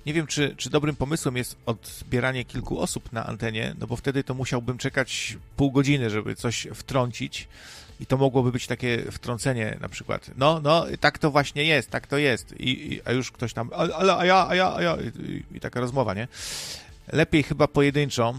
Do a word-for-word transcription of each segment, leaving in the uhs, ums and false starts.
Nie wiem, czy, czy dobrym pomysłem jest odbieranie kilku osób na antenie, no bo wtedy to musiałbym czekać pół godziny, żeby coś wtrącić i to mogłoby być takie wtrącenie na przykład. No, no, tak to właśnie jest, tak to jest. I, i, a już ktoś tam, ale, ale a ja, a ja, a ja i, i taka rozmowa, nie? Lepiej chyba pojedynczo.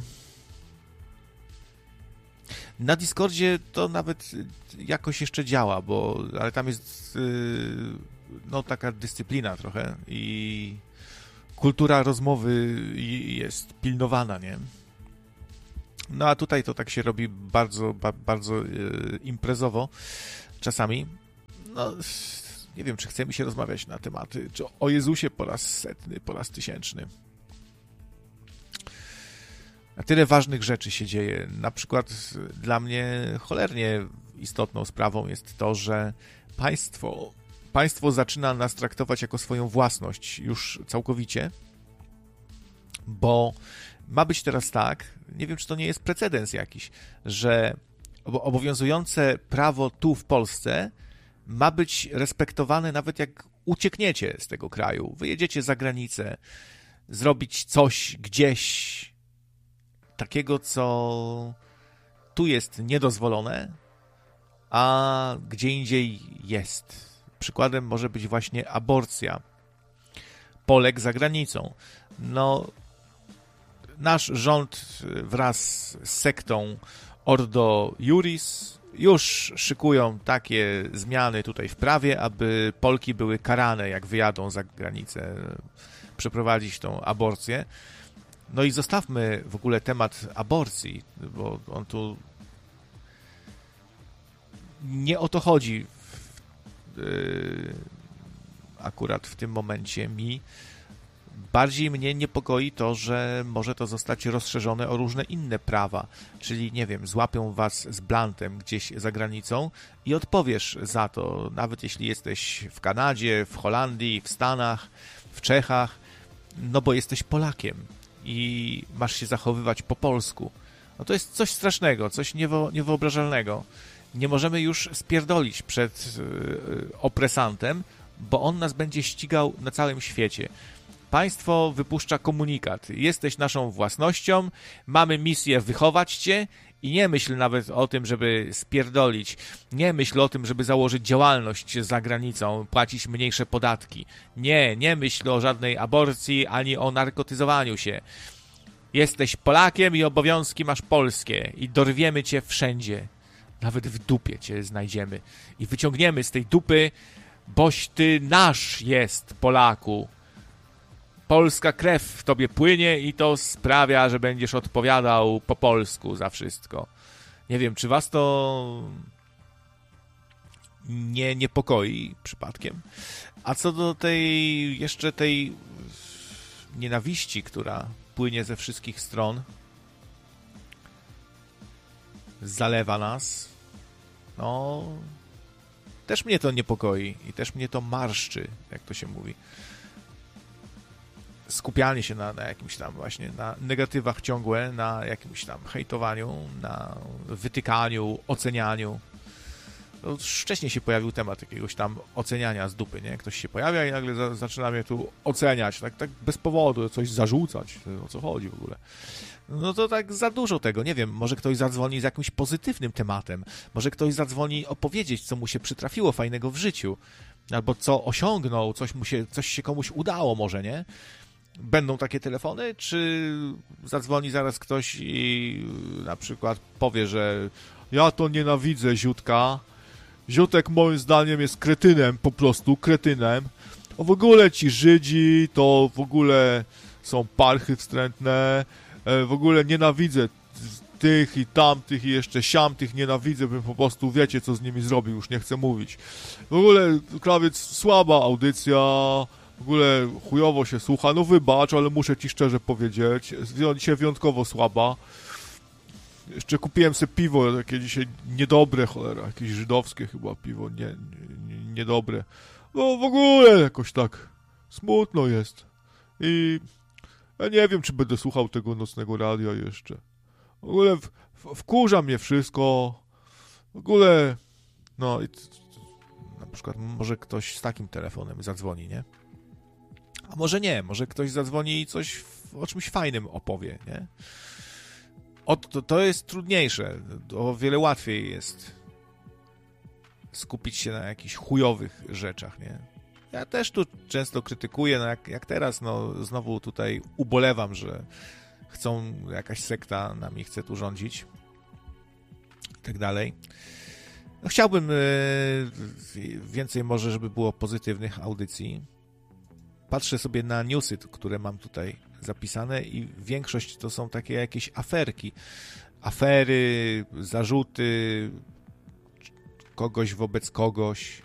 Na Discordzie to nawet jakoś jeszcze działa, bo, ale tam jest no taka dyscyplina trochę i kultura rozmowy jest pilnowana, nie? No a tutaj to tak się robi bardzo, ba, bardzo imprezowo czasami. No, nie wiem, czy chce mi się rozmawiać na tematy, czy o Jezusie po raz setny, po raz tysięczny. A tyle ważnych rzeczy się dzieje. Na przykład dla mnie cholernie istotną sprawą jest to, że państwo, państwo zaczyna nas traktować jako swoją własność już całkowicie, bo ma być teraz tak, nie wiem, czy to nie jest precedens jakiś, że obowiązujące prawo tu w Polsce ma być respektowane nawet jak uciekniecie z tego kraju, wyjedziecie za granicę, zrobić coś gdzieś takiego, co tu jest niedozwolone, a gdzie indziej jest. Przykładem może być właśnie aborcja Polek za granicą. No, nasz rząd wraz z sektą Ordo Iuris już szykują takie zmiany tutaj w prawie, aby Polki były karane, jak wyjadą za granicę, przeprowadzić tą aborcję. No i zostawmy w ogóle temat aborcji, bo on tu nie o to chodzi w, yy, akurat w tym momencie mi. Bardziej mnie niepokoi to, że może to zostać rozszerzone o różne inne prawa, czyli, nie wiem, złapią was z blantem gdzieś za granicą i odpowiesz za to, nawet jeśli jesteś w Kanadzie, w Holandii, w Stanach, w Czechach, no bo jesteś Polakiem i masz się zachowywać po polsku. No to jest coś strasznego, coś niewo, niewyobrażalnego. Nie możemy już spierdolić przed yy, opresantem, bo on nas będzie ścigał na całym świecie. Państwo wypuszcza komunikat. Jesteś naszą własnością, mamy misję wychować cię i nie myśl nawet o tym, żeby spierdolić. Nie myśl o tym, żeby założyć działalność za granicą, płacić mniejsze podatki. Nie, nie myśl o żadnej aborcji ani o narkotyzowaniu się. Jesteś Polakiem i obowiązki masz polskie i dorwiemy cię wszędzie. Nawet w dupie cię znajdziemy i wyciągniemy z tej dupy, boś ty nasz jest, Polaku. Polska krew w tobie płynie i to sprawia, że będziesz odpowiadał po polsku za wszystko. Nie wiem, czy was to nie niepokoi przypadkiem? A co do tej, jeszcze tej nienawiści, która płynie ze wszystkich stron, zalewa nas, no też mnie to niepokoi i też mnie to marszczy, jak to się mówi. Skupianie się na, na jakimś tam właśnie, na negatywach ciągłe, na jakimś tam hejtowaniu, na wytykaniu, ocenianiu. No, wcześniej się pojawił temat jakiegoś tam oceniania z dupy, nie? Ktoś się pojawia i nagle za, zaczyna mnie tu oceniać, tak, tak bez powodu, coś zarzucać, o co chodzi w ogóle. No to tak za dużo tego, nie wiem, może ktoś zadzwoni z jakimś pozytywnym tematem, może ktoś zadzwoni opowiedzieć, co mu się przytrafiło fajnego w życiu, albo co osiągnął, coś mu się, coś się komuś udało może, nie? Będą takie telefony, czy zadzwoni zaraz ktoś i na przykład powie, że ja to nienawidzę Ziutka, Ziutek moim zdaniem jest kretynem, po prostu kretynem, a w ogóle ci Żydzi to w ogóle są parchy wstrętne, w ogóle nienawidzę tych i tamtych i jeszcze siamtych, nienawidzę, bym po prostu, wiecie, co z nimi zrobił, już nie chcę mówić. W ogóle, Krawiec, słaba audycja, w ogóle chujowo się słucha, no wybacz, ale muszę ci szczerze powiedzieć, dzisiaj wyjątkowo słaba. Jeszcze kupiłem sobie piwo, takie dzisiaj niedobre, cholera, jakieś żydowskie chyba piwo, nie, nie, niedobre. No w ogóle jakoś tak smutno jest. I ja nie wiem, czy będę słuchał tego nocnego radia jeszcze. W ogóle w, w, wkurza mnie wszystko. W ogóle, no i na przykład może ktoś z takim telefonem zadzwoni, nie? A może nie, może ktoś zadzwoni i coś o czymś fajnym opowie, nie? O, to, to jest trudniejsze, o wiele łatwiej jest skupić się na jakichś chujowych rzeczach, nie? Ja też tu często krytykuję, no jak, jak teraz, no znowu tutaj ubolewam, że chcą, jakaś sekta nami chce tu rządzić i tak dalej. No chciałbym yy, więcej może, żeby było pozytywnych audycji. Patrzę sobie na newsy, które mam tutaj zapisane i większość to są takie jakieś aferki. Afery, zarzuty kogoś wobec kogoś,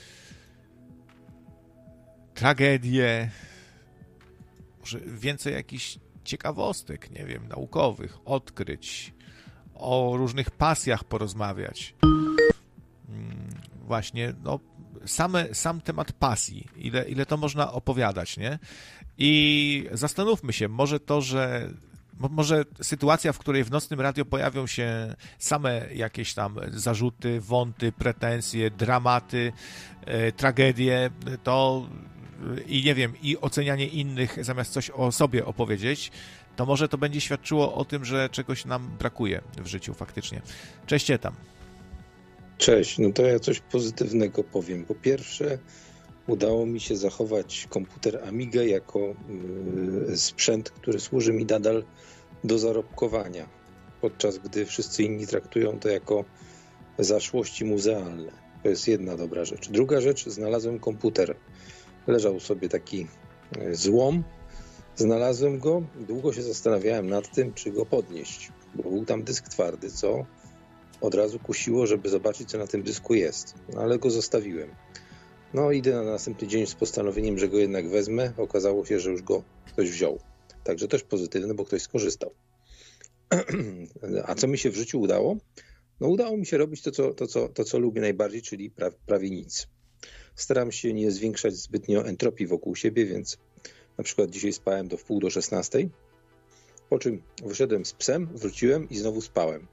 tragedie, może więcej jakichś ciekawostek, nie wiem, naukowych, odkryć, o różnych pasjach porozmawiać. Właśnie, no, same, sam temat pasji, ile, ile to można opowiadać, nie? I zastanówmy się, może to, że może sytuacja, w której w Nocnym Radio pojawią się same jakieś tam zarzuty, wąty, pretensje, dramaty, e, tragedie, to i nie wiem, i ocenianie innych zamiast coś o sobie opowiedzieć, to może to będzie świadczyło o tym, że czegoś nam brakuje w życiu faktycznie. Cześć tam. Cześć, no to ja coś pozytywnego powiem. Po pierwsze, udało mi się zachować komputer Amiga jako y, sprzęt, który służy mi nadal do zarobkowania, podczas gdy wszyscy inni traktują to jako zaszłości muzealne. To jest jedna dobra rzecz. Druga rzecz, znalazłem komputer. Leżał sobie taki złom, znalazłem go, długo się zastanawiałem nad tym, czy go podnieść, bo był tam dysk twardy, co od razu kusiło, żeby zobaczyć, co na tym dysku jest, no, ale go zostawiłem. No idę na następny dzień z postanowieniem, że go jednak wezmę. Okazało się, że już go ktoś wziął. Także też pozytywne, bo ktoś skorzystał. A co mi się w życiu udało? No udało mi się robić to, co, to, co, to, co lubię najbardziej, czyli pra, prawie nic. Staram się nie zwiększać zbytnio entropii wokół siebie, więc na przykład dzisiaj spałem do wpół do szesnastej, po czym wyszedłem z psem, wróciłem i znowu spałem.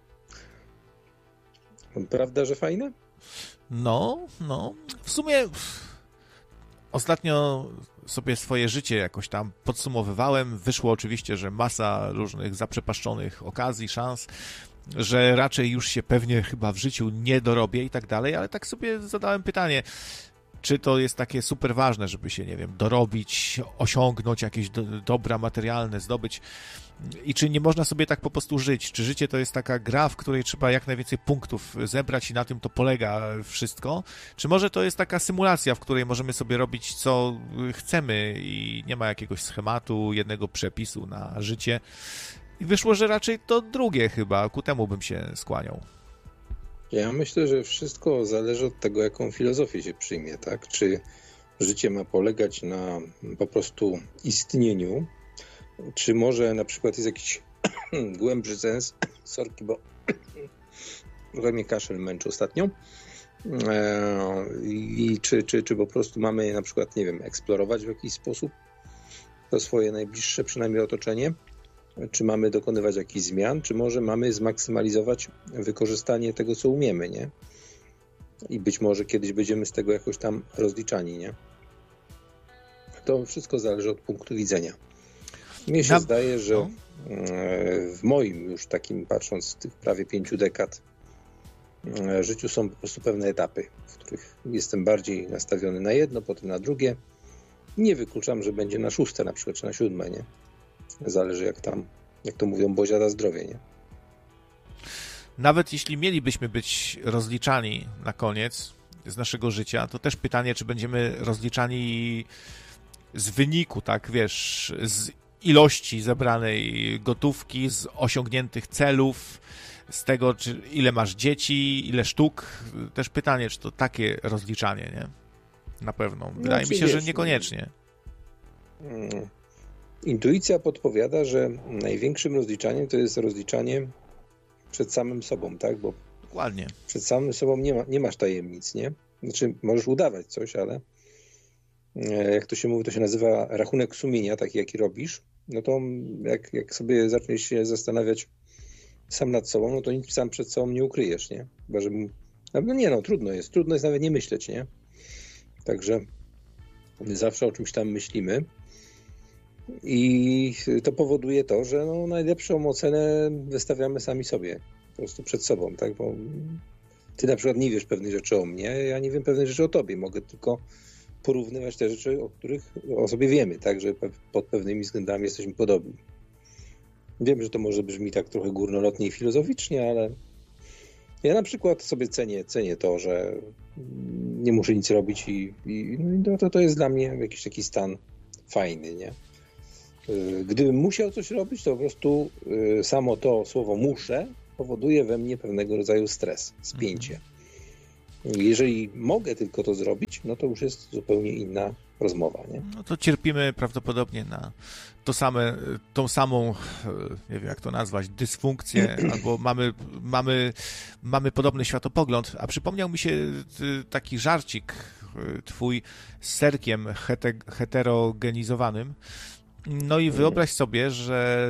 Prawda, że fajne? No, no. W sumie ostatnio sobie swoje życie jakoś tam podsumowywałem. Wyszło oczywiście, że masa różnych zaprzepaszczonych okazji, szans, że raczej już się pewnie chyba w życiu nie dorobię i tak dalej, ale tak sobie zadałem pytanie, czy to jest takie super ważne, żeby się, nie wiem, dorobić, osiągnąć jakieś do, dobra materialne, zdobyć i czy nie można sobie tak po prostu żyć? Czy życie to jest taka gra, w której trzeba jak najwięcej punktów zebrać i na tym to polega wszystko? Czy może to jest taka symulacja, w której możemy sobie robić co chcemy i nie ma jakiegoś schematu, jednego przepisu na życie? I wyszło, że raczej to drugie chyba, ku temu bym się skłaniał. Ja myślę, że wszystko zależy od tego, jaką filozofię się przyjmie, tak? Czy życie ma polegać na po prostu istnieniu, czy może na przykład jest jakiś głębszy sens, sorki, bo trochę mnie kaszel męczy ostatnio, i czy, czy, czy po prostu mamy na przykład, nie wiem, eksplorować w jakiś sposób to swoje najbliższe przynajmniej otoczenie, czy mamy dokonywać jakichś zmian, czy może mamy zmaksymalizować wykorzystanie tego, co umiemy, nie? I być może kiedyś będziemy z tego jakoś tam rozliczani, nie? To wszystko zależy od punktu widzenia. Mnie się Na... zdaje, że no. w moim już takim, patrząc z tych prawie pięciu dekad, życiu są po prostu pewne etapy, w których jestem bardziej nastawiony na jedno, potem na drugie. Nie wykluczam, że będzie na szóste na przykład, czy na siódme, nie? Zależy jak tam, jak to mówią, Bozia da zdrowie, nie? Nawet jeśli mielibyśmy być rozliczani na koniec z naszego życia, to też pytanie, czy będziemy rozliczani z wyniku, tak, wiesz, z ilości zebranej gotówki, z osiągniętych celów, z tego, czy ile masz dzieci, ile sztuk. Też pytanie, czy to takie rozliczanie, nie? Na pewno. Wydaje no, mi się, wiesz, że niekoniecznie. Hmm. Intuicja podpowiada, że największym rozliczaniem to jest rozliczanie przed samym sobą, tak? Bo dokładnie. Przed samym sobą nie, ma, nie masz tajemnic, nie? Znaczy, możesz udawać coś, ale jak to się mówi, to się nazywa rachunek sumienia, taki jaki robisz, no to jak, jak sobie zaczniesz się zastanawiać sam nad sobą, no to nic sam przed sobą nie ukryjesz, nie? Chyba, że, no nie, no trudno jest, trudno jest nawet nie myśleć, nie? Także zawsze o czymś tam myślimy. I to powoduje to, że no, najlepszą ocenę wystawiamy sami sobie, po prostu przed sobą, tak? Bo ty na przykład nie wiesz pewnych rzeczy o mnie, ja nie wiem pewnych rzeczy o tobie. Mogę tylko porównywać te rzeczy, o których o sobie wiemy, tak? Że pod pewnymi względami jesteśmy podobni. Wiem, że to może brzmi tak trochę górnolotnie i filozoficznie, ale ja na przykład sobie cenię, cenię to, że nie muszę nic robić i, i no to, to jest dla mnie jakiś taki stan fajny, nie? Gdybym musiał coś robić, to po prostu samo to słowo muszę powoduje we mnie pewnego rodzaju stres, spięcie. Jeżeli mogę tylko to zrobić, no to już jest zupełnie inna rozmowa, nie? No to cierpimy prawdopodobnie na to same, tą samą, nie wiem jak to nazwać, dysfunkcję, albo mamy, mamy, mamy podobny światopogląd, a przypomniał mi się taki żarcik twój z serkiem hete- heterogenizowanym. No i wyobraź sobie, że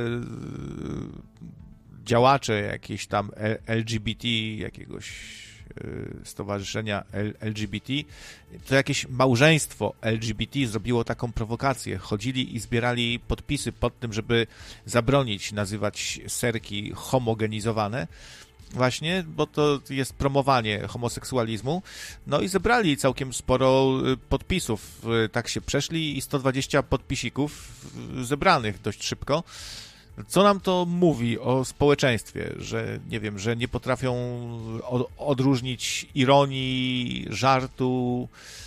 działacze jakieś tam L G B T, jakiegoś stowarzyszenia L G B T, to jakieś małżeństwo L G B T zrobiło taką prowokację. Chodzili i zbierali podpisy pod tym, żeby zabronić nazywać serki homogenizowane. Właśnie, bo to jest promowanie homoseksualizmu. No i zebrali całkiem sporo podpisów. Tak się przeszli i sto dwadzieścia podpisików zebranych dość szybko. Co nam to mówi o społeczeństwie, że nie wiem, że nie potrafią odróżnić ironii, żartu.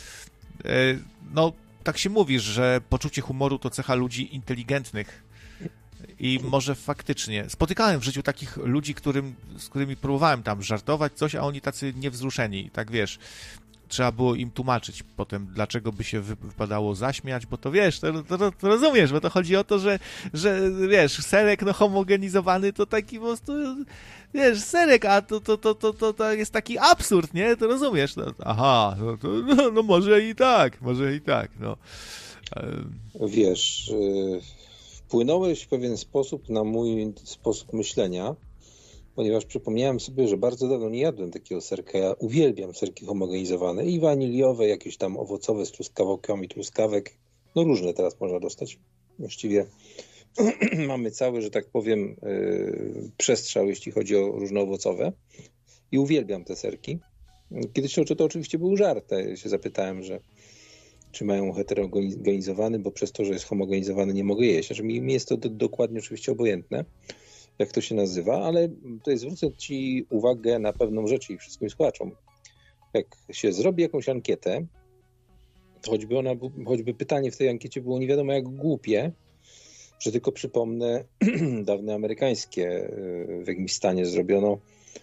No, tak się mówi, że poczucie humoru to cecha ludzi inteligentnych. I może faktycznie spotykałem w życiu takich ludzi, którym, z którymi próbowałem tam żartować coś, a oni tacy niewzruszeni. Tak wiesz, trzeba było im tłumaczyć potem, dlaczego by się wypadało zaśmiać, bo to wiesz, to, to, to rozumiesz, bo to chodzi o to, że, że wiesz, serek no homogenizowany to taki po prostu, wiesz, serek, a to, to, to, to, to, to jest taki absurd, nie? To rozumiesz? No, aha, no, to, no, no może i tak, może i tak, no. Wiesz, wpłynąłeś w pewien sposób na mój sposób myślenia, ponieważ przypomniałem sobie, że bardzo dawno nie jadłem takiego serka. Ja uwielbiam serki homogenizowane i waniliowe, jakieś tam owocowe z truskawkami truskawek. No różne teraz można dostać. Właściwie mamy cały, że tak powiem, yy, przestrzał, jeśli chodzi o różne owocowe. I uwielbiam te serki. Kiedyś to, to oczywiście był żart. Ja się zapytałem, że czy mają heterogenizowany, bo przez to, że jest homogenizowany, nie mogę jeść. Znaczy mi, mi jest to do, dokładnie oczywiście obojętne, jak to się nazywa, ale tutaj zwrócę ci uwagę na pewną rzecz i wszystkim słuchaczom. Jak się zrobi jakąś ankietę, to choćby, ona, choćby pytanie w tej ankiecie było nie wiadomo jak głupie, że tylko przypomnę dawne amerykańskie, w jakimś stanie zrobiono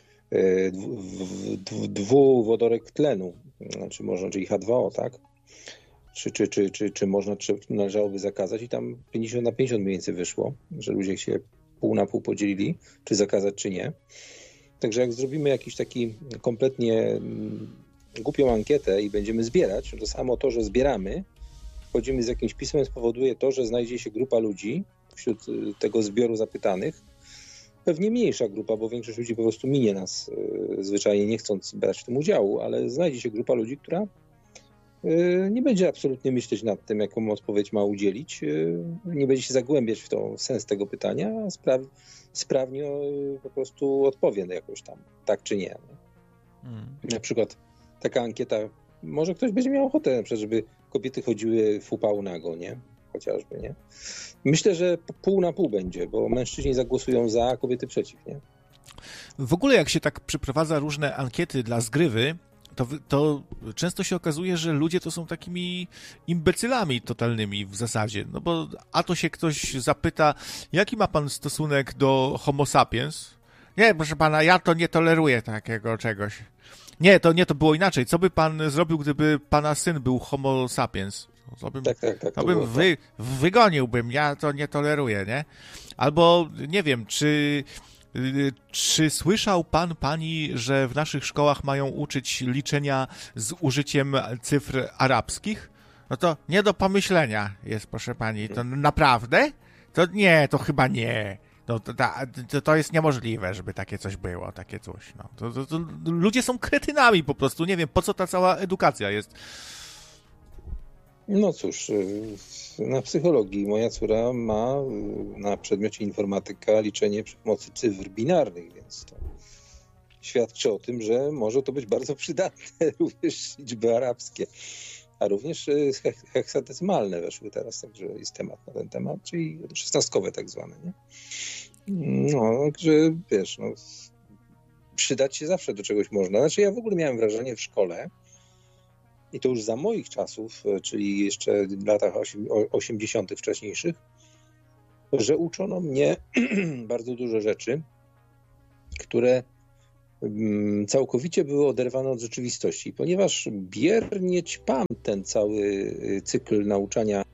dwuwodorek tlenu, znaczy można, czyli H dwa O, tak? Czy, czy, czy, czy, czy można, czy należałoby zakazać i tam pięćdziesiąt na pięćdziesiąt mniej więcej wyszło, że ludzie się pół na pół podzielili, czy zakazać, czy nie. Także jak zrobimy jakiś taki kompletnie głupią ankietę i będziemy zbierać, to samo to, że zbieramy, wchodzimy z jakimś pismem, spowoduje to, że znajdzie się grupa ludzi wśród tego zbioru zapytanych, pewnie mniejsza grupa, bo większość ludzi po prostu minie nas, zwyczajnie nie chcąc brać w tym udziału, ale znajdzie się grupa ludzi, która nie będzie absolutnie myśleć nad tym, jaką odpowiedź ma udzielić, nie będzie się zagłębiać w to w sens tego pytania, a spraw, sprawnie po prostu odpowie jakoś tam, tak czy nie. Hmm. Na przykład taka ankieta, może ktoś będzie miał ochotę, na przykład, żeby kobiety chodziły w upału nago, nie? Chociażby, nie? Myślę, że pół na pół będzie, bo mężczyźni zagłosują za, a kobiety przeciw, nie? W ogóle jak się tak przeprowadza różne ankiety dla zgrywy, To, to często się okazuje, że ludzie to są takimi imbecylami totalnymi w zasadzie, no bo a to się ktoś zapyta, jaki ma pan stosunek do homo sapiens? Nie, proszę pana, ja to nie toleruję takiego czegoś. Nie, to nie, to było inaczej. Co by pan zrobił, gdyby pana syn był homo sapiens? To bym, tak, tak, tak, to bym wy, wygoniłbym, ja to nie toleruję, nie? Albo, nie wiem, czy... Czy słyszał pan, pani, że w naszych szkołach mają uczyć liczenia z użyciem cyfr arabskich? No to nie do pomyślenia jest, proszę pani. To naprawdę? To nie, to chyba nie. No, to, to, to jest niemożliwe, żeby takie coś było, takie coś. No, to, to, to, ludzie są kretynami po prostu. Nie wiem, po co ta cała edukacja jest. No cóż, na psychologii moja córa ma na przedmiocie informatyka liczenie przy pomocy cyfr binarnych, więc to świadczy o tym, że może to być bardzo przydatne, również liczby arabskie, a również heksadecymalne weszły teraz, także jest temat na ten temat, czyli szesnastkowe tak zwane, nie? No, także wiesz, no, przydać się zawsze do czegoś można. Znaczy ja w ogóle miałem wrażenie w szkole, i to już za moich czasów, czyli jeszcze w latach osiemdziesiątych wcześniejszych, że uczono mnie bardzo dużo rzeczy, które całkowicie były oderwane od rzeczywistości. Ponieważ biernie ćpam ten cały cykl nauczania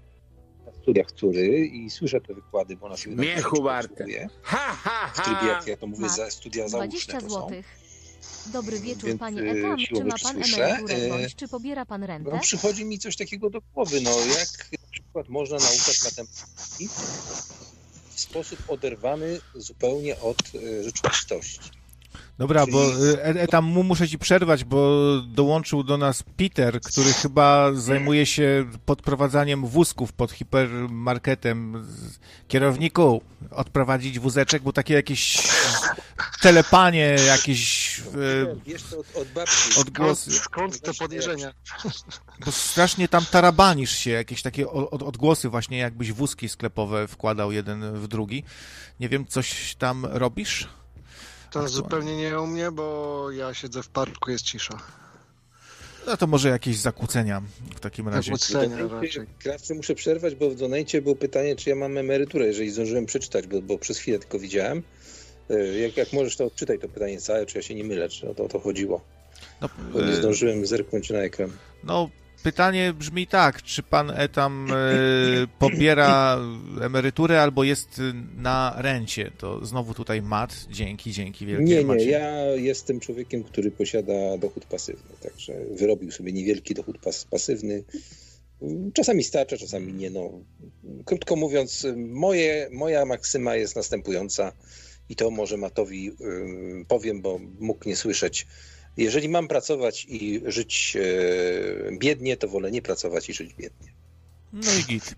na studiach córy i słyszę te wykłady, bo ona się Miechu warte. W trybie, jak ja to mówię, za studia zauczne to są. Dobry wieczór, Więc, panie Etam. Czy ma pan słyszę, emeryturę bądź czy pobiera pan rentę? No, przychodzi mi coś takiego do głowy. No, jak na przykład można nauczać matematyki w sposób oderwany zupełnie od y, rzeczywistości. Dobra, Czyli... bo Etam, mu muszę ci przerwać, bo dołączył do nas Peter, który chyba zajmuje się podprowadzaniem wózków pod hipermarketem. Kierowniku, odprowadzić wózeczek, bo takie jakieś telepanie, jakieś Wiesz, to od, od babci. odgłosy. Skąd te podejrzenia? Bo strasznie tam tarabanisz się, jakieś takie od, odgłosy właśnie, jakbyś wózki sklepowe wkładał jeden w drugi. Nie wiem, coś tam robisz? To zupełnie nie u mnie, bo ja siedzę w parku, jest cisza. No to może jakieś zakłócenia w takim razie. Zakłócenia raczej. Krawcy, muszę przerwać, bo w donajcie było pytanie, czy ja mam emeryturę, jeżeli zdążyłem przeczytać, bo, bo przez chwilę tylko widziałem. Jak, jak możesz, to odczytaj to pytanie całe, czy ja się nie mylę, czy o to, o to chodziło. No, bo nie zdążyłem zerknąć na ekran. No, pytanie brzmi tak, czy pan Etam y, pobiera emeryturę albo jest na rencie? To znowu tutaj mat, dzięki, dzięki wielkie. Nie, nie, Macie. ja jestem człowiekiem, który posiada dochód pasywny, także wyrobił sobie niewielki dochód pas, pasywny. Czasami starcza, czasami nie. No. Krótko mówiąc, moje, moja maksyma jest następująca i to może Matowi y, powiem, bo mógł nie słyszeć. Jeżeli mam pracować i żyć e, biednie, to wolę nie pracować i żyć biednie. No i git.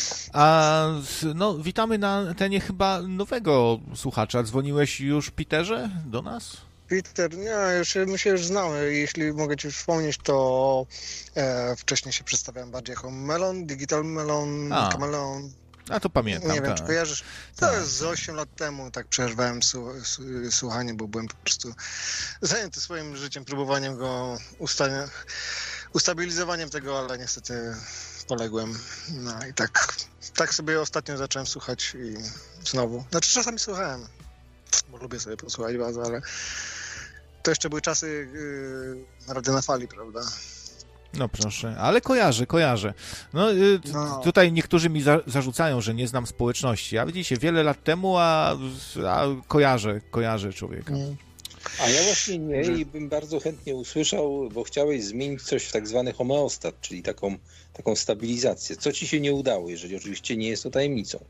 A no, witamy na antenie chyba nowego słuchacza. Dzwoniłeś już, Peterze, do nas? Peter, nie, już, my się już znamy. Jeśli mogę ci wspomnieć, to e, wcześniej się przedstawiałem bardziej jako Melon, Digital Melon, A. Kameleon. A to pamiętam. Nie wiem, tak. czy kojarzysz. To tak. jest z osiem lat temu, tak przerwałem słuchanie, bo byłem po prostu zajęty swoim życiem, próbowaniem go usta- ustabilizowaniem tego, ale niestety poległem. No i tak, tak sobie ostatnio zacząłem słuchać i znowu. Znaczy czasami słuchałem, bo lubię sobie posłuchać bardzo, ale to jeszcze były czasy yy, Rady na Fali, prawda? No proszę, ale kojarzę, kojarzę. No, y, No. Tutaj niektórzy mi za, zarzucają, że nie znam społeczności. A widzicie, wiele lat temu, a, a kojarzę, kojarzę człowieka. Mm. A ja właśnie nie i bym bardzo chętnie usłyszał, bo chciałeś zmienić coś w tak zwany homeostat, czyli taką, taką stabilizację. Co ci się nie udało, jeżeli oczywiście nie jest to tajemnicą?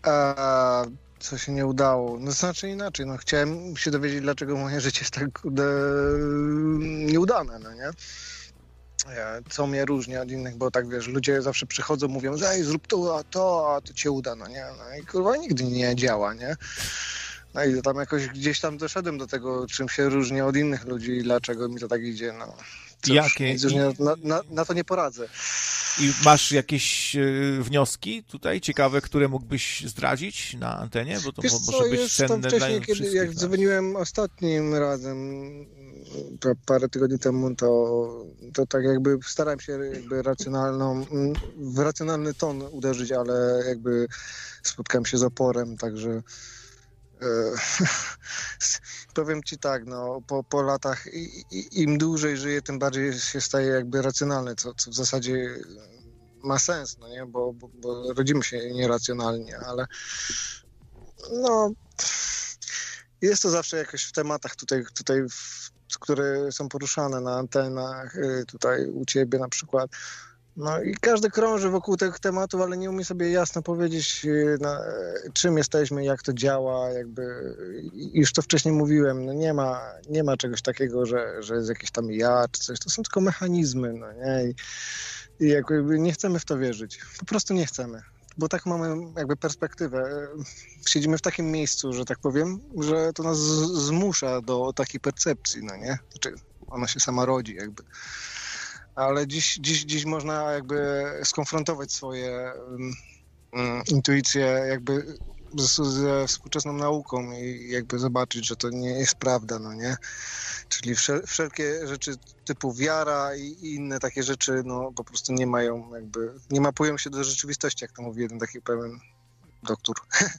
A, co się nie udało? No znaczy inaczej, no chciałem się dowiedzieć, dlaczego moje życie jest tak kurde, nieudane, no nie? Co mnie różni od innych, bo tak wiesz, ludzie zawsze przychodzą, mówią, że ej, zrób to, a to, a to cię uda, no nie? No i kurwa nigdy nie działa, nie? No i tam jakoś gdzieś tam doszedłem do tego, czym się różni od innych ludzi i dlaczego mi to tak idzie, no. Cóż, Jakie? nic już nie, na, na, na to nie poradzę. I masz jakieś y, wnioski tutaj ciekawe, które mógłbyś zdradzić na antenie? Bo to Wiesz mo- co, może być już cenne tam dla wcześniej, kiedy wszystkich jak nas. dzwoniłem ostatnim razem, to parę tygodni temu, to, to tak jakby starałem się jakby racjonalną, w racjonalny ton uderzyć, ale jakby spotkałem się z oporem, także e, powiem ci tak, no po, po latach i, i, im dłużej żyję, tym bardziej się staje jakby racjonalny, co, co w zasadzie ma sens, no nie, bo, bo, bo rodzimy się nieracjonalnie, ale no jest to zawsze jakoś w tematach tutaj, tutaj w, które są poruszane na antenach, tutaj u ciebie na przykład, No i każdy krąży wokół tych tematów, ale nie umie sobie jasno powiedzieć, na, czym jesteśmy, jak to działa, jakby już to wcześniej mówiłem, no nie ma, nie ma czegoś takiego, że, że jest jakiś tam ja czy coś, to są tylko mechanizmy, no nie? I, i jakby nie chcemy w to wierzyć, po prostu nie chcemy, bo tak mamy jakby perspektywę, siedzimy w takim miejscu, że tak powiem, że to nas zmusza do takiej percepcji, no nie? Znaczy ona się sama rodzi jakby. Ale dziś, dziś, dziś można jakby skonfrontować swoje um, intuicje jakby ze, ze współczesną nauką i jakby zobaczyć, że to nie jest prawda, no nie? Czyli wszel, wszelkie rzeczy typu wiara i, i inne takie rzeczy, no po prostu nie mają jakby, nie mapują się do rzeczywistości, jak to mówi jeden taki pewien doktor.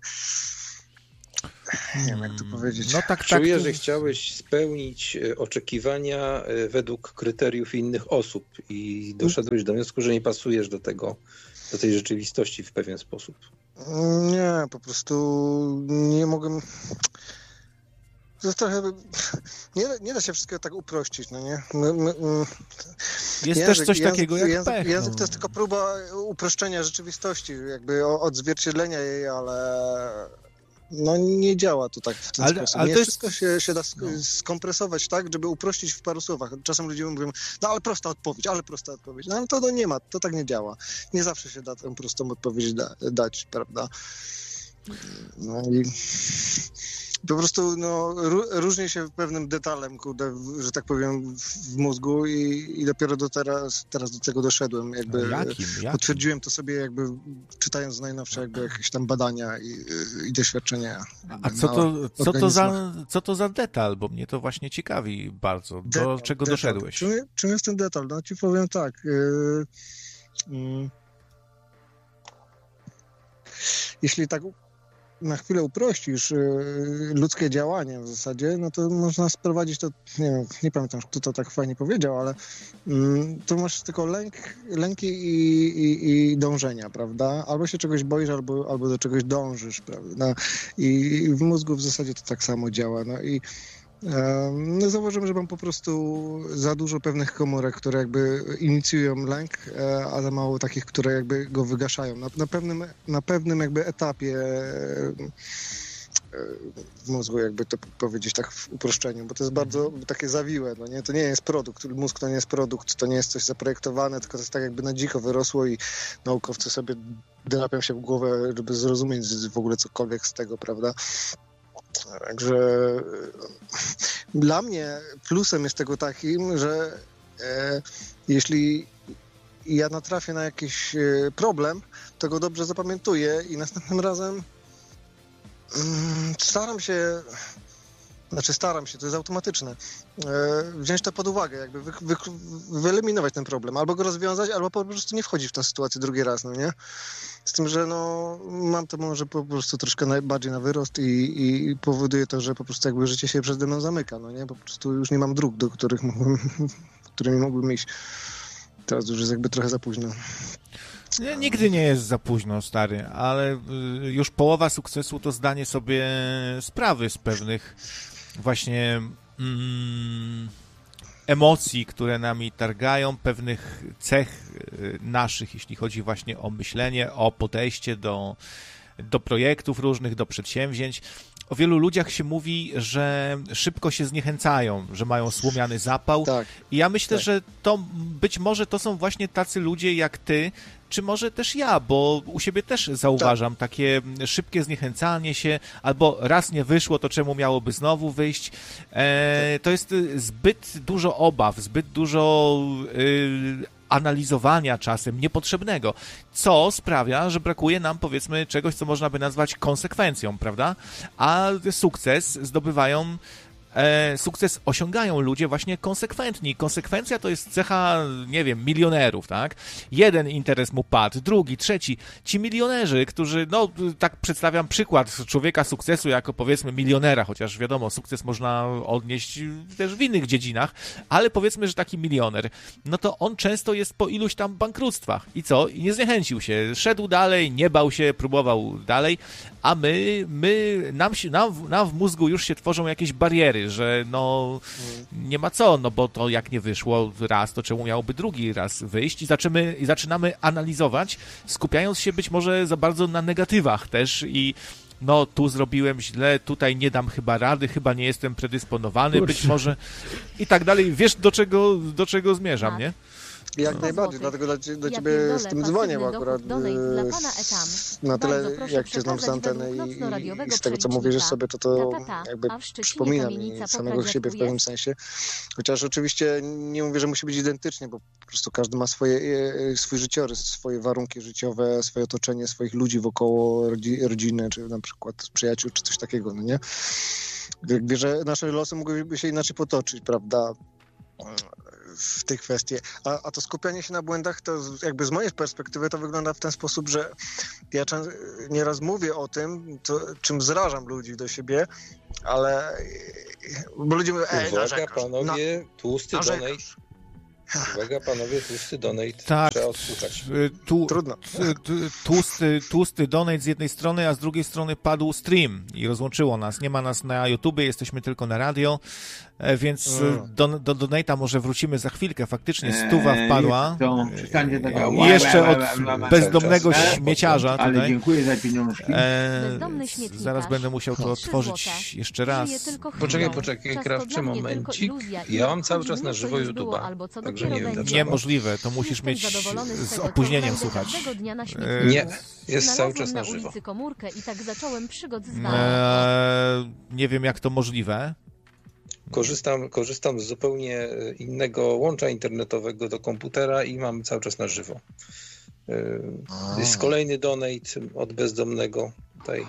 Nie wiem, jak to powiedzieć. No tak, Czuję, tak, to... że chciałeś spełnić oczekiwania według kryteriów innych osób i doszedłeś do wniosku, że nie pasujesz do tego, do tej rzeczywistości w pewien sposób. Nie, po prostu nie mogę... To jest trochę... Nie, nie da się wszystkiego tak uprościć, no nie? My, my, jest język, też coś język, takiego jak język, pech. Język no. to jest tylko próba uproszczenia rzeczywistości, jakby odzwierciedlenia jej, ale... No nie działa to tak w ten ale, sposób. Ale nie to jest... wszystko się, się da sk- no. skompresować tak, żeby uprościć w paru słowach. Czasem ludzie mówią, no ale prosta odpowiedź, ale prosta odpowiedź. No ale to, to nie ma, to tak nie działa. Nie zawsze się da tę prostą odpowiedź da, dać, prawda? No i po prostu no, różni się pewnym detalem, kurde, że tak powiem, w mózgu i, i dopiero do teraz, teraz do tego doszedłem. Jakby no jakim, jakim? Potwierdziłem to sobie jakby czytając najnowsze jakby jakieś tam badania i, i doświadczenia. A co to, co, to za, co to za detal? Bo mnie to właśnie ciekawi bardzo. Do detal, czego detal. doszedłeś? Czym, czym jest ten detal? No ci powiem tak. Yy, yy, jeśli tak na chwilę uprościsz y, ludzkie działanie w zasadzie, no to można sprowadzić to, nie wiem, nie pamiętam, kto to tak fajnie powiedział, ale y, to masz tylko lęk, lęki i, i, i dążenia, prawda? Albo się czegoś boisz, albo, albo do czegoś dążysz, prawda? I, I w mózgu w zasadzie to tak samo działa. No i No zauważyłem, że mam po prostu za dużo pewnych komórek, które jakby inicjują lęk, ale mało takich, które jakby go wygaszają. Na, na, pewnym, na pewnym jakby etapie w mózgu, jakby to powiedzieć tak w uproszczeniu, bo to jest bardzo takie zawiłe, no nie? To nie jest produkt, mózg to nie jest produkt, to nie jest coś zaprojektowane, tylko to jest tak jakby na dziko wyrosło i naukowcy sobie drapią się w głowę, żeby zrozumieć w ogóle cokolwiek z tego, prawda? Także dla mnie plusem jest tego takim, że e, jeśli ja natrafię na jakiś e, problem, to go dobrze zapamiętuję i następnym razem mm, staram się, znaczy staram się, to jest automatyczne, e, wziąć to pod uwagę, jakby wy, wy, wyeliminować ten problem, albo go rozwiązać, albo po prostu nie wchodzić w tę sytuację drugi raz, no nie? Z tym, że no, mam to może po prostu troszkę najbardziej na wyrost i, i powoduje to, że po prostu jakby życie się przede mną zamyka, no nie? Po prostu już nie mam dróg, do których mógłbym, którymi mógłbym iść. Teraz już jest jakby trochę za późno. Nie, nigdy nie jest za późno, stary, ale już połowa sukcesu to zdanie sobie sprawy z pewnych właśnie mm, emocji, które nami targają, pewnych cech naszych, jeśli chodzi właśnie o myślenie, o podejście do, do projektów różnych, do przedsięwzięć. O wielu ludziach się mówi, że szybko się zniechęcają, że mają słomiany zapał. Tak, I ja myślę, tak. że to być może to są właśnie tacy ludzie jak ty, czy może też ja, bo u siebie też zauważam tak. takie szybkie zniechęcanie się, albo raz nie wyszło, to czemu miałoby znowu wyjść. E, to jest zbyt dużo obaw, zbyt dużo y, analizowania czasem niepotrzebnego, co sprawia, że brakuje nam, powiedzmy, czegoś, co można by nazwać konsekwencją, prawda? A sukces zdobywają E, sukces osiągają ludzie właśnie konsekwentni. Konsekwencja to jest cecha, nie wiem, milionerów, tak? Jeden interes mu padł, drugi, trzeci. Ci milionerzy, którzy, no, tak przedstawiam przykład człowieka sukcesu jako, powiedzmy, milionera, chociaż wiadomo, sukces można odnieść też w innych dziedzinach, ale powiedzmy, że taki milioner, no to on często jest po iluś tam bankructwach. I co? I nie zniechęcił się. Szedł dalej, nie bał się, próbował dalej, a my, my nam, się, nam, nam w mózgu już się tworzą jakieś bariery, strony, że no nie ma co, no bo to jak nie wyszło raz, to czemu miałoby drugi raz wyjść i zaczynamy, i zaczynamy analizować, skupiając się być może za bardzo na negatywach też i no tu zrobiłem źle, tutaj nie dam chyba rady, chyba nie jestem predysponowany, Kurczę. być może i tak dalej. Wiesz, do czego, do czego zmierzam, Tak. nie? Jak No. najbardziej, dlatego do, do Ja ciebie pierdolę, z tym pasywny dzwonię, bo dochód, akurat donate dla pana e, Etam. na tyle, Bardzo proszę jak cię znam z przekazać anteny według i, i nocno-radiowego z tego, co przelicznika. mówisz sobie, to to Ta, ta, ta. jakby A w Szczecinie przypomina kamienica mi samego pokradziatku siebie w pewnym jest? sensie. Chociaż oczywiście nie mówię, że musi być identycznie, bo po prostu każdy ma swoje, e, swój życiorys, swoje warunki życiowe, swoje otoczenie, swoich ludzi wokoło, rodzi, rodziny, czy na przykład przyjaciół, czy coś takiego, no nie? Jakby, że nasze losy mogłyby się inaczej potoczyć, prawda? W tej kwestii. A, a to skupianie się na błędach, to z- jakby z mojej perspektywy to wygląda w ten sposób, że ja czę- nieraz mówię o tym, to, czym zrażam ludzi do siebie, ale bo ludzie mówią, ej, Uwaga, narzekasz, panowie, tłusty donate. narzekasz. Uwaga, panowie, tłusty donate. Tak, Trzeba odsłuchać. tu, Trudno. t- t- tłusty, tłusty donate z jednej strony, a z drugiej strony padł stream i rozłączyło nas. Nie ma nas na YouTube, jesteśmy tylko na radio, e, więc Mm. do, do donata może wrócimy za chwilkę. Faktycznie stuwa Eee, wpadła. To przestańcie tego... I jeszcze od Cały bezdomnego czas. śmieciarza Ale tutaj. dziękuję za pieniążki. E, Bezdomny śmietnikarz. zaraz będę musiał to Trzy otworzyć złote. jeszcze raz. Żyje tylko chwilą. Poczekaj, poczekaj, Czas krawczy to dla mnie momencik. tylko iluzja i Ja mam cały obchodzi czas na mnie, co żywo już było, YouTube'a, albo co także dopiero nie wiem będzie. dlaczego. Niemożliwe, to musisz Jestem mieć zadowolony z tego, co opóźnieniem znajdę słuchać. każdego dnia na E, śmietniku. Nie, jest cały Znalazłem czas na na żywo. ulicy komórkę i tak zacząłem przygód z wami. E, nie wiem, jak to możliwe. Korzystam, korzystam z zupełnie innego łącza internetowego do komputera i mam cały czas na żywo. Yy, Jest kolejny donate od bezdomnego. Tutaj.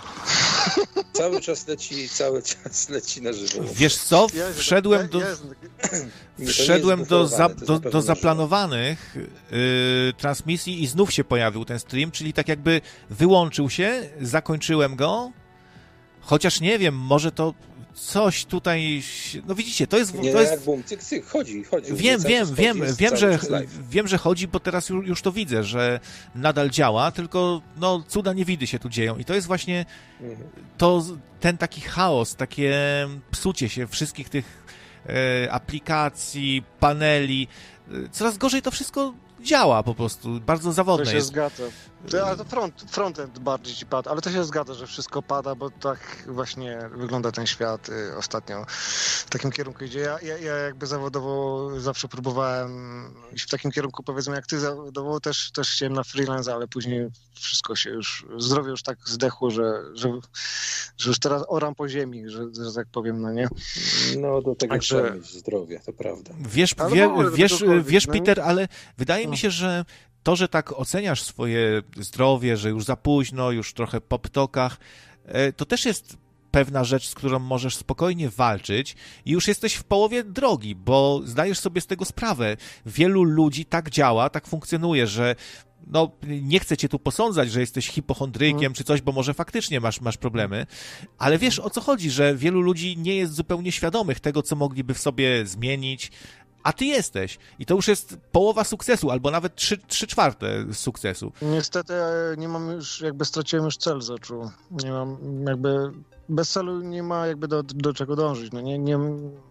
Cały czas leci, cały czas leci na żywo. Wiesz co, Jest, wszedłem do... jest, Nie, to Wszedłem nie jest do, za, bufowane, to jest do, na pewno do na żywo. zaplanowanych y, transmisji i znów się pojawił ten stream, czyli tak jakby wyłączył się, zakończyłem go, chociaż nie wiem, może to coś tutaj, się- no widzicie, to jest... Nie, to jak jest bum, cyk, cyk, chodzi, chodzi. wiem, Cały wiem, czas wiem, chodzi, jest wiem, cały że, czas live. wiem, że chodzi, bo teraz już, już to widzę, że nadal działa, tylko no cuda niewidy się tu dzieją i to jest właśnie Mhm. to ten taki chaos, takie psucie się wszystkich tych e, aplikacji, paneli. E, Coraz gorzej to wszystko działa po prostu. Bardzo To zawodne się jest. zgadza. To, ale to front, frontend bardziej ci pada, ale to się zgadza, że wszystko pada, bo tak właśnie wygląda ten świat y, ostatnio w takim kierunku idzie. Ja, ja, ja jakby zawodowo zawsze próbowałem iść w takim kierunku, powiedzmy jak ty zawodowo, też, też chciałem na freelance, ale później wszystko się już, zdrowie już tak zdechło, że, że, że już teraz oram po ziemi, że, że tak powiem, no nie? No do tego Także- trzeba mieć zdrowie, to prawda. Wiesz, Ale wie, w ogóle do wiesz, czegokolwiek, wiesz no. Peter, ale wydaje mi No. się, że to, że tak oceniasz swoje zdrowie, że już za późno, już trochę po ptokach, e, to też jest pewna rzecz, z którą możesz spokojnie walczyć i już jesteś w połowie drogi, bo zdajesz sobie z tego sprawę. Wielu ludzi tak działa, tak funkcjonuje, że no, nie chcę cię tu posądzać, że jesteś hipochondrykiem Mm. czy coś, bo może faktycznie masz, masz problemy, ale wiesz o co chodzi, że wielu ludzi nie jest zupełnie świadomych tego, co mogliby w sobie zmienić, a ty jesteś. I to już jest połowa sukcesu, albo nawet trzy, trzy czwarte sukcesu. Niestety e, nie mam już, jakby straciłem już cel z oczu. Nie mam jakby, bez celu nie ma jakby do, do czego dążyć. No nie, nie,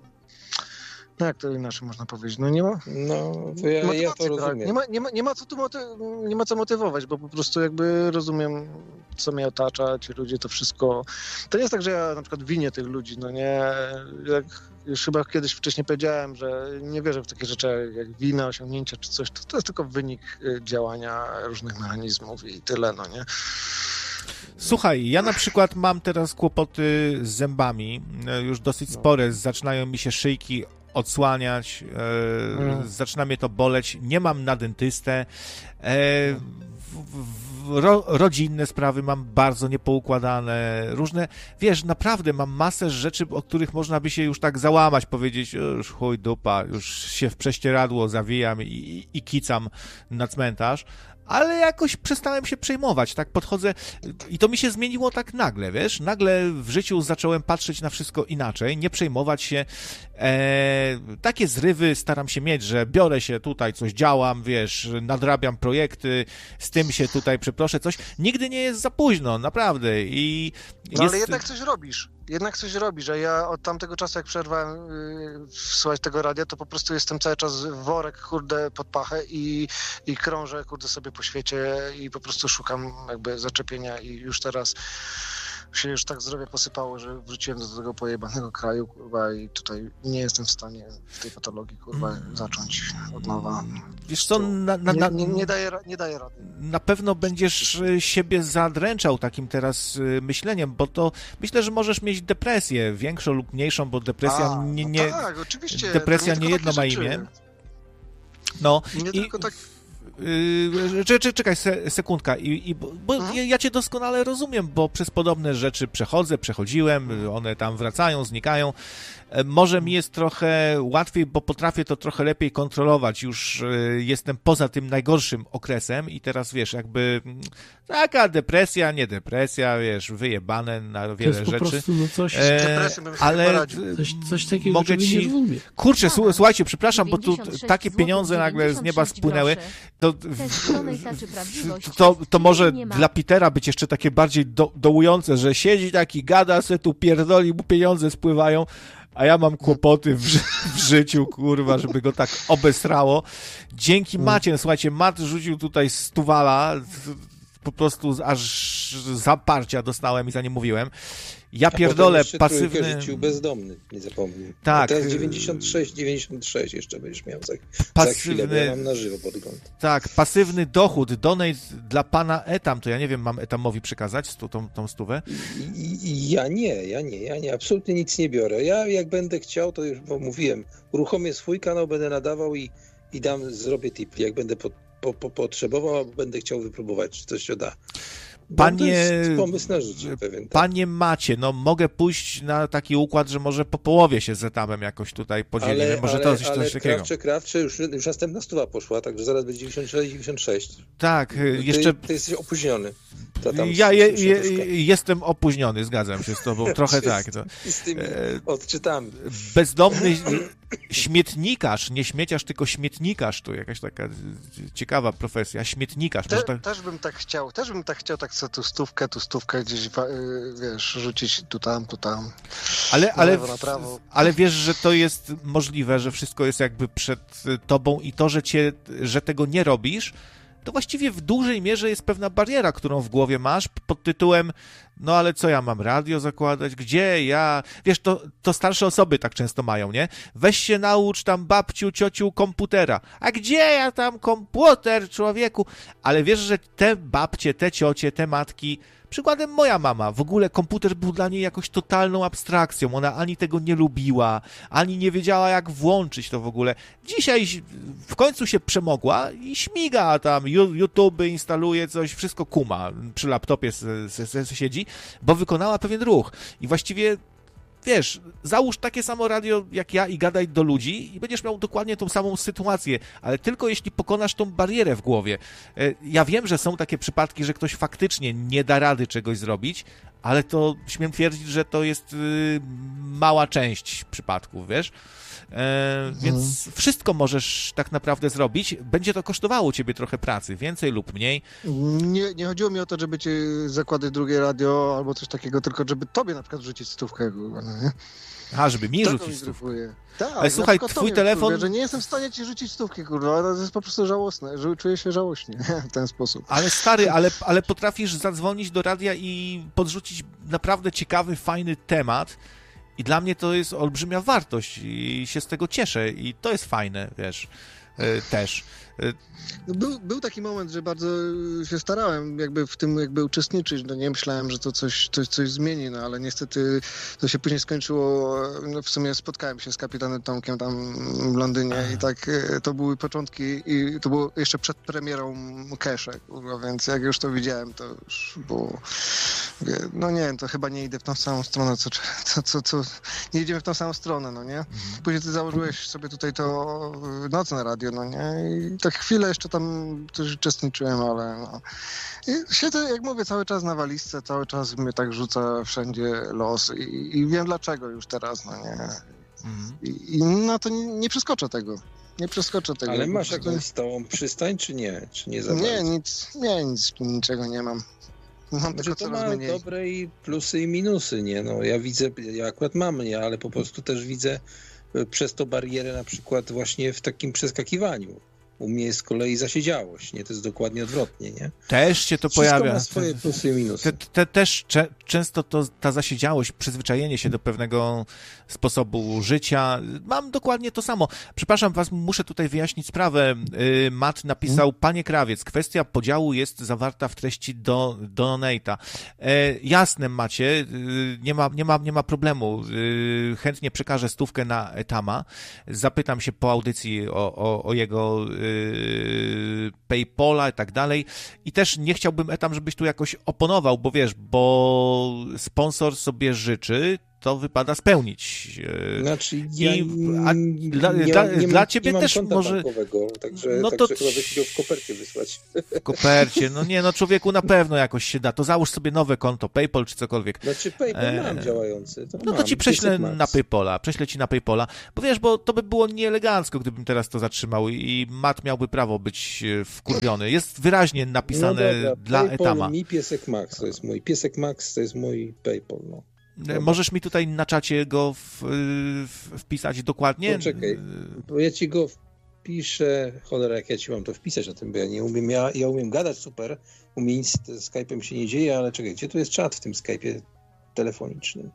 no jak to inaczej można powiedzieć? No nie ma No, to ja, ja motywacji, to tak. rozumiem. Nie ma, nie ma, nie ma co tu moty, nie ma co motywować, bo po prostu jakby rozumiem, co mnie otacza, ci ludzie, to wszystko. To nie jest tak, że ja na przykład winię tych ludzi, no nie, jak już chyba kiedyś wcześniej powiedziałem, że nie wierzę w takie rzeczy jak wina, osiągnięcia czy coś, to, to jest tylko wynik y, działania różnych mechanizmów i tyle, no nie. Słuchaj, ja na przykład mam teraz kłopoty z zębami, e, już dosyć spore, zaczynają mi się szyjki odsłaniać, e, Mm. zaczyna mnie to boleć, nie mam na dentystę, e, w, w, ro, rodzinne sprawy mam bardzo niepoukładane, różne, wiesz, naprawdę mam masę rzeczy, o których można by się już tak załamać, powiedzieć, już chuj dupa, już się w prześcieradło zawijam i, i, i kicam na cmentarz, ale jakoś przestałem się przejmować, tak podchodzę i to mi się zmieniło tak nagle, wiesz, nagle w życiu zacząłem patrzeć na wszystko inaczej, nie przejmować się, e, takie zrywy staram się mieć, że biorę się tutaj, coś działam, wiesz, nadrabiam projekty, z tym się tutaj przeproszę, coś, nigdy nie jest za późno, naprawdę i No jest... ale jednak coś robisz. jednak coś robi, że ja od tamtego czasu, jak przerwałem yy, słuchać tego radia, to po prostu jestem cały czas worek, kurde, pod pachę i, i krążę, kurde, sobie po świecie i po prostu szukam jakby zaczepienia i już teraz się już tak zdrowie posypało, że wróciłem do tego pojebanego kraju, kurwa, i tutaj nie jestem w stanie w tej patologii, kurwa, zacząć od nowa. Wiesz co, na, na, na, nie, nie, nie, daje, nie daje rady. Na pewno będziesz siebie zadręczał takim teraz myśleniem, bo to myślę, że możesz mieć depresję, większą lub mniejszą, bo depresja A, nie, no nie tak, oczywiście. depresja nie nie jedno ma rzeczy. imię. No Nie i tylko tak. Yy, czekaj, czekaj se, sekundka, I, i, bo Mhm. ja, ja cię doskonale rozumiem, bo przez podobne rzeczy przechodzę, przechodziłem, one tam wracają, znikają. E, Może mi jest trochę łatwiej, bo potrafię to trochę lepiej kontrolować. Już e, jestem poza tym najgorszym okresem i teraz, wiesz, jakby mm, taka depresja, nie depresja, wiesz, wyjebane na To wiele jest po rzeczy. prostu no coś, E, Depresją bym sobie ale poradził. coś, coś takiego, mogę czego ci- nie rozumiem. Kurczę, słu- słuchajcie, przepraszam, bo tu dziewięćdziesiąt sześć takie złotych pieniądze nagle z nieba dziewięćdziesiąt sześć spłynęły. groszy. To, Test Donata czy prawdziwość? to, to może Nie ma. dla Petera być jeszcze takie bardziej do, dołujące, że siedzi taki, gada se tu pierdoli, mu pieniądze spływają, a ja mam kłopoty w, ży- w życiu, kurwa, żeby go tak obesrało. Dzięki Macie, słuchajcie, Mat rzucił tutaj stuwala, po prostu aż zaparcia dostałem i za nie mówiłem. Ja A pierdolę, potem jeszcze trójkę pasywny... rzucił bezdomny, nie zapomnij. Tak. A teraz dziewięćdziesiąt sześć, dziewięćdziesiąt sześć jeszcze będziesz miał za, Pasywny- za chwilę, bo ja mam na żywo podgląd. Tak, pasywny dochód, donate dla pana Etam, to ja nie wiem, mam Etamowi przekazać stu, tą, tą stówę? I, i, I ja nie, ja nie, ja nie, absolutnie nic nie biorę. Ja jak będę chciał, to już bo mówiłem, uruchomię swój kanał, będę nadawał i, i dam, zrobię tip, jak będę po, po, po, potrzebował, albo będę chciał wypróbować, czy coś się da. Bo Panie- to jest pomysł na życie pewien. Tak? Panie Macie, no mogę pójść na taki układ, że może po połowie się z Etamem jakoś tutaj podzielimy, Ale, może ale, to coś, ale coś takiego. krawcze, krawcze, już, już następna stuwa poszła, także zaraz będzie dziewięćdziesiąt sześć, dziewięćdziesiąt sześć. Tak, Ty, jeszcze... ty jesteś opóźniony. To tam Ja je, słyszę je, troszkę. jestem opóźniony, zgadzam się z tobą, trochę tak. To. Z tymi E, odczytami. Bezdomny śmietnikarz, nie śmieciarz, tylko śmietnikarz, to jakaś taka ciekawa profesja, śmietnikarz. Te, Może tak... Też bym tak chciał, też bym tak chciał tak sobie tu stówkę, tu stówkę gdzieś, wa- y, wiesz, rzucić tu tam, tu tam. Ale, Na ale, lewo, na prawo. ale wiesz, że to jest możliwe, że wszystko jest jakby przed tobą i to, że, cię, że tego nie robisz, to właściwie w dużej mierze jest pewna bariera, którą w głowie masz pod tytułem no ale co ja mam radio zakładać? Gdzie ja? Wiesz, to, to starsze osoby tak często mają, nie? Weź się naucz tam babciu, ciociu komputera. A gdzie ja tam komputer, człowieku? Ale wiesz, że te babcie, te ciocie, te matki, przykładem moja mama, w ogóle komputer był dla niej jakoś totalną abstrakcją. Ona ani tego nie lubiła, ani nie wiedziała, jak włączyć to w ogóle. Dzisiaj w końcu się przemogła i śmiga tam, YouTube instaluje coś, wszystko kuma. Przy laptopie se, se, se siedzi, bo wykonała pewien ruch. I właściwie, wiesz, załóż takie samo radio jak ja i gadaj do ludzi i będziesz miał dokładnie tą samą sytuację, ale tylko jeśli pokonasz tą barierę w głowie. Ja wiem, że są takie przypadki, że ktoś faktycznie nie da rady czegoś zrobić, ale to śmiem twierdzić, że to jest yy, mała część przypadków, wiesz? E, więc mhm. wszystko możesz tak naprawdę zrobić. Będzie to kosztowało ciebie trochę pracy, więcej lub mniej. Nie, nie chodziło mi o to, żeby ci zakładać drugie radio albo coś takiego, tylko żeby tobie na przykład rzucić stówkę. No nie? Aha, żeby mi To rzucić mi stówkę. drukuje. Tak, Ale słuchaj, na przykład twój tobie telefon... drukuje, że nie jestem w stanie ci rzucić stówki, kurwa, to jest po prostu żałosne, że czuję się żałośnie w ten sposób. Ale stary, ale, ale potrafisz zadzwonić do radia i podrzucić naprawdę ciekawy, fajny temat i dla mnie to jest olbrzymia wartość i się z tego cieszę i to jest fajne, wiesz, yy, też. Yy, Był, był taki moment, że bardzo się starałem jakby w tym jakby uczestniczyć, no nie myślałem, że to coś, coś, coś zmieni, no ale niestety to się później skończyło, no w sumie spotkałem się z kapitanem Tomkiem tam w Londynie i tak to były początki i to było jeszcze przed premierą Cache, więc jak już to widziałem, to już było, no nie wiem, to chyba nie idę w tą samą stronę, co, co, co, co nie idziemy w tą samą stronę, no nie? Później ty założyłeś sobie tutaj to nocne radio, no nie? I tak chwilę jeszcze tam też uczestniczyłem, ale no. I siedzę, jak mówię, cały czas na walizce, cały czas mnie tak rzuca wszędzie los i, i wiem dlaczego już teraz, no nie. mm. I, i no to nie, nie przeskoczę tego. Nie przeskoczę tego. Ale masz po prostu... jakąś stałą przystań, czy nie? Czy nie za Nie, bardzo? nic, nie, nic, niczego nie mam. Mam Znaczy, tylko to coraz ma mniej. dobre i plusy i minusy, nie? No, ja widzę, ja akurat mam, nie? Ale po prostu też widzę e, przez to barierę na przykład właśnie w takim przeskakiwaniu. U mnie jest z kolei zasiedziałość, nie? To jest dokładnie odwrotnie, nie? Też się to Wszystko pojawia. ma swoje plusy i minusy. Te, te, też cze, często to, ta zasiedziałość, przyzwyczajenie się do pewnego sposobu życia. Mam dokładnie to samo. Przepraszam was, muszę tutaj wyjaśnić sprawę. Yy, Matt napisał, panie Krawiec, kwestia podziału jest zawarta w treści do donate'a. E, jasne, Macie, yy, nie ma, nie ma, nie ma problemu. Yy, chętnie przekażę stówkę na Etama. Zapytam się po audycji o, o, o jego yy, PayPala i tak dalej. I też nie chciałbym, Etam, żebyś tu jakoś oponował, bo wiesz, bo sponsor sobie życzy, to wypada spełnić. Znaczy, ja I, n- a dla, nie, dla, nie, dla mam- ciebie nie mam też konta może... bankowego, także, No także to- chyba byś chciał w kopercie wysłać. W kopercie, no nie, no człowieku, na pewno jakoś się da. To załóż sobie nowe konto, PayPal czy cokolwiek. Znaczy PayPal E, mam działający. To No mam, to ci prześlę Piesek Max. na PayPala, prześlę ci na PayPala, bo wiesz, bo to by było nieelegancko, gdybym teraz to zatrzymał i Matt miałby prawo być e, wkurwiony. Jest wyraźnie napisane no dobra, dla PayPal Etama. mi Piesek Max, to jest mój. Piesek Max to jest mój PayPal, no. Dobra. Możesz mi tutaj na czacie go w, w, wpisać dokładnie? Poczekaj, bo ja ci go wpiszę, cholera, jak ja ci mam to wpisać na tym, bo ja nie umiem, ja, ja umiem gadać super, u mnie nic z Skype'em się nie dzieje, ale czekaj, gdzie tu jest czat w tym Skype'ie telefonicznym?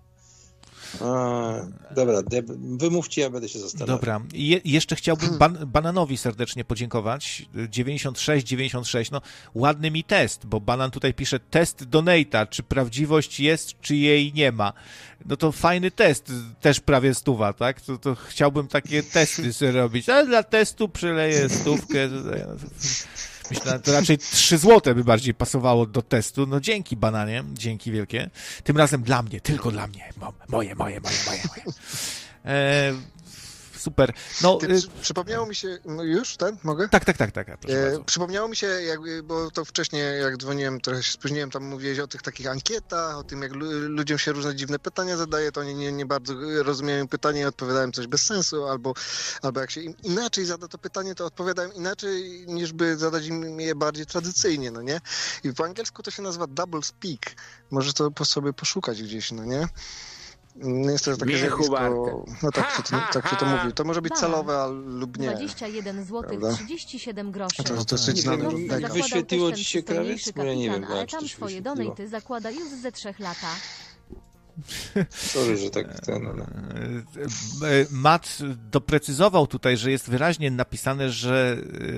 A, dobra, de- wymówcie, ja będę się zastanawiał. Dobra. I je, jeszcze chciałbym ban, Bananowi serdecznie podziękować. dziewięćdziesiąt sześć dziewięćdziesiąt sześć, no ładny mi test, bo Banan tutaj pisze test donate'a, czy prawdziwość jest, czy jej nie ma. No to fajny test, też prawie stuwa, tak? To, to chciałbym takie testy sobie robić, ale dla testu przeleję stówkę. Myślę, to raczej trzy złote by bardziej pasowało do testu. No dzięki, Bananie, dzięki wielkie. Tym razem dla mnie, tylko dla mnie. Mo- Moje, moje, moje, moje, moje. E, super. No, Ty, y, przy, przypomniało mi się, no już ten, mogę? tak, tak, tak, tak, proszę E, bardzo. przypomniało mi się, jakby, bo to wcześniej jak dzwoniłem, trochę się spóźniłem, tam mówiłeś o tych takich ankietach, o tym jak lu- ludziom się różne dziwne pytania zadaje, to oni nie, nie bardzo rozumieją pytanie i odpowiadałem coś bez sensu, albo, albo jak się im inaczej zada to pytanie, to odpowiadałem inaczej, niż by zadać im je bardziej tradycyjnie, no nie? I po angielsku to się nazywa double speak. Może to po sobie poszukać gdzieś, no nie? No jest to takie Michu zjawisko, Bartek. no tak się, to, tak się to mówi. To może być Banan. celowe a- lub nie. dwadzieścia jeden złotych Prawda? trzydzieści siedem groszy. To jest dosyć Nie znane. wiem, Nocny jak Mega. zakładał wyświetliło też ten ci się przystojniejszy krawiec? Bo ja nie kapitan, wiem, ale jak tam to się swoje wyświetliło. donaty zakłada już ze trzech lata. Sorry, że tak ten, no. E, Matt doprecyzował tutaj, że jest wyraźnie napisane, że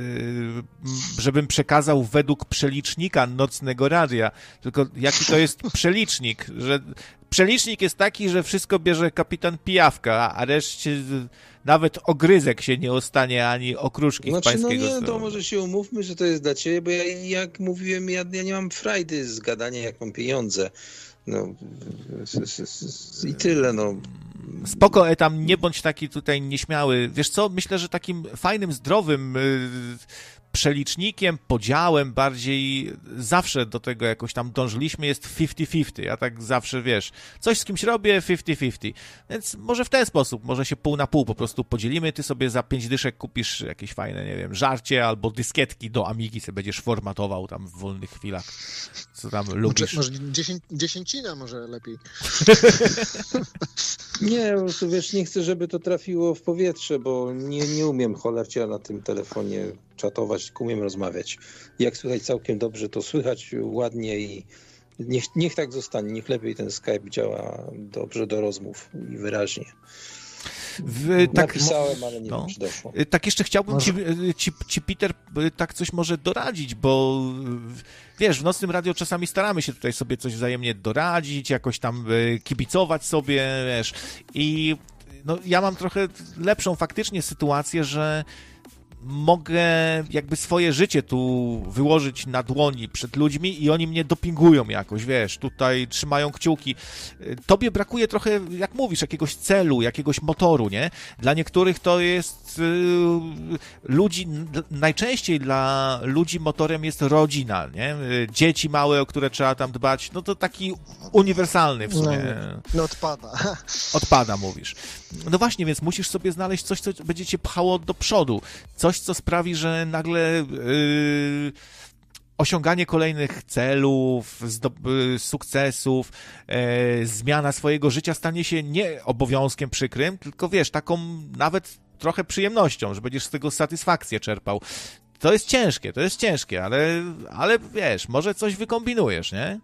e, żebym przekazał według przelicznika nocnego radia. Tylko jaki to jest przelicznik? Że przelicznik jest taki, że wszystko bierze kapitan Pijawka, a reszcie nawet ogryzek się nie ostanie, ani okruszki z Znaczy, no pańskiego nie, stołu. to może się umówmy, że to jest dla ciebie, bo ja, jak mówiłem, ja, ja nie mam frajdy z gadania, jak mam pieniądze. No s- s- s- i tyle, no. Spoko, Etam, nie bądź taki tutaj nieśmiały. Wiesz co, myślę, że takim fajnym, zdrowym y, przelicznikiem, podziałem bardziej zawsze do tego jakoś tam dążyliśmy jest fifty fifty. Ja tak zawsze, wiesz, coś z kimś robię fifty fifty. Więc może w ten sposób, może się pół na pół po prostu podzielimy. Ty sobie za pięć dyszek kupisz jakieś fajne, nie wiem, żarcie albo dyskietki do Amigi, sobie będziesz formatował tam w wolnych chwilach, co tam Może, lubisz. może dziesię, dziesięcina może lepiej. Nie, po prostu wiesz, nie chcę, żeby to trafiło w powietrze, bo nie, nie umiem cholercia na tym telefonie czatować, tylko umiem rozmawiać. Jak słychać całkiem dobrze, to słychać ładnie i niech, niech tak zostanie, niech lepiej ten Skype działa dobrze do rozmów i wyraźnie. W, tak, Napisałem, ale nie no. wiem, czy doszło. Y, Tak jeszcze chciałbym Może- ci, ci, ci, Peter, y, tak coś może doradzić, bo y, wiesz, w Nocnym Radio czasami staramy się tutaj sobie coś wzajemnie doradzić, jakoś tam y, kibicować sobie, wiesz, i no, ja mam trochę lepszą faktycznie sytuację, że mogę jakby swoje życie tu wyłożyć na dłoni przed ludźmi i oni mnie dopingują jakoś, wiesz, tutaj trzymają kciuki. Tobie brakuje trochę, jak mówisz, jakiegoś celu, jakiegoś motoru, nie? Dla niektórych to jest yy, ludzi, najczęściej dla ludzi motorem jest rodzina, nie? Dzieci małe, o które trzeba tam dbać, no to taki uniwersalny w sumie. No, no odpada. Odpada, mówisz. No właśnie, więc musisz sobie znaleźć coś, co będzie cię pchało do przodu. Coś, co sprawi, że nagle yy, osiąganie kolejnych celów, zdob- sukcesów, e, zmiana swojego życia stanie się nie obowiązkiem przykrym, tylko wiesz, taką nawet trochę przyjemnością, że będziesz z tego satysfakcję czerpał. To jest ciężkie, to jest ciężkie, ale, ale wiesz, może coś wykombinujesz, nie?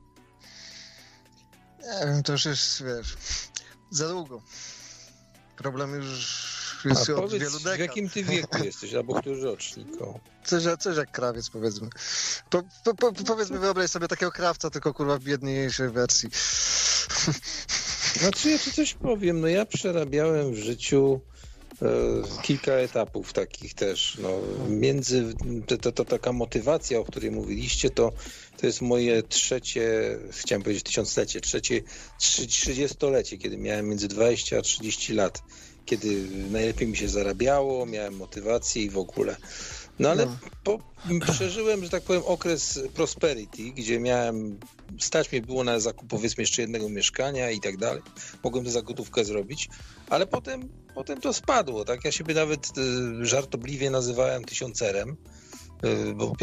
Nie wiem, to już jest, wiesz, za długo. Problem już jest A od powiedz, wielu w dekad. jakim ty wieku jesteś, albo który rocznik? O. Coś, coś jak krawiec, powiedzmy. Po, po, po, powiedzmy, wyobraź sobie takiego krawca, tylko kurwa w biedniejszej wersji. Znaczy, ja ci coś powiem, no ja przerabiałem w życiu e, kilka etapów takich też, no, między, to, to, to taka motywacja, o której mówiliście, to, to jest moje trzecie, chciałem powiedzieć tysiąclecie, trzecie trzydziestolecie, kiedy miałem między dwadzieścia a trzydzieści lat, kiedy najlepiej mi się zarabiało, miałem motywację i w ogóle. No ale No. Po, przeżyłem, że tak powiem, okres prosperity, gdzie miałem, stać mnie było na zakup powiedzmy jeszcze jednego mieszkania i tak dalej. Mogłem tę zagotówkę zrobić, ale potem, potem to spadło, tak? Ja siebie nawet y, żartobliwie nazywałem tysiącerem, y, bo